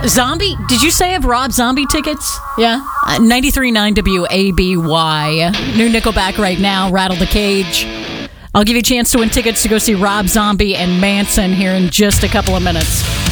Zombie? Did you say I have Rob Zombie tickets? Yeah. 93.9 WABY. New Nickelback right now. Rattle the Cage. I'll give you a chance to win tickets to go see Rob Zombie and Manson here in just a couple of minutes.